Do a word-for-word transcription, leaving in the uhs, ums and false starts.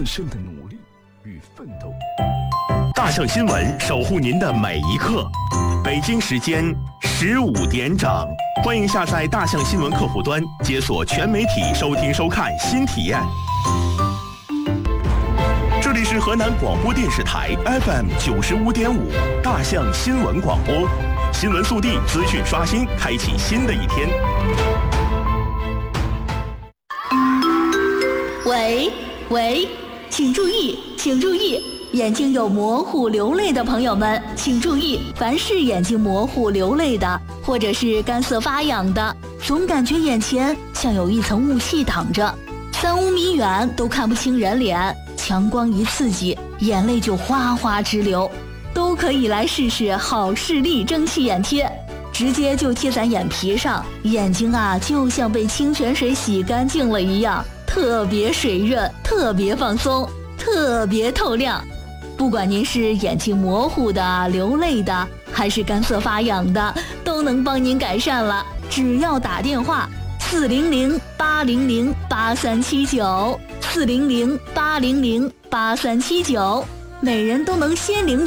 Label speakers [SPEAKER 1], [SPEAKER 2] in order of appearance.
[SPEAKER 1] 自身的努力与奋斗。
[SPEAKER 2] 大象新闻守护您的每一刻。北京时间十五点整，欢迎下载大象新闻客户端，解锁全媒体收听收看新体验。这里是河南广播电视台 F M 九十五点五大象新闻广播，新闻速递，资讯刷新，开启新的一天。
[SPEAKER 3] 喂喂，请注意，请注意，眼睛有模糊流泪的朋友们，请注意，凡是眼睛模糊流泪的，或者是干涩发痒的，总感觉眼前像有一层雾气挡着，三五米远都看不清人脸，强光一刺激，眼泪就哗哗直流，都可以来试试好视力蒸汽眼贴，直接就贴在眼皮上，眼睛啊就像被清泉水洗干净了一样，特别水润，特别放松，特别透亮。不管您是眼睛模糊的、流泪的，还是干涩发痒的，都能帮您改善了。只要打电话四零零八零零八三七九，四零零八零零八三七九，每人都能先领